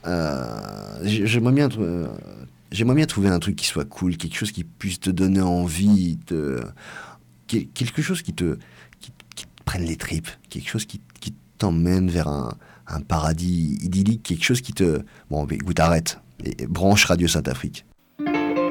J'aimerais bien trouver un truc qui soit cool, quelque chose qui puisse te donner envie, quelque chose qui te prenne les tripes, quelque chose qui t'emmène vers un paradis idyllique, quelque chose qui te... Bon, écoute, arrête. Et branche Radio Saint-Afrique.